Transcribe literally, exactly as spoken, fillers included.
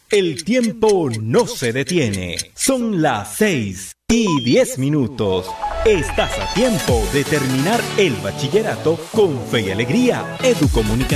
El tiempo no se detiene. Son las seis y diez minutos. Estás a tiempo de terminar el bachillerato con fe y alegría. Educomunicación.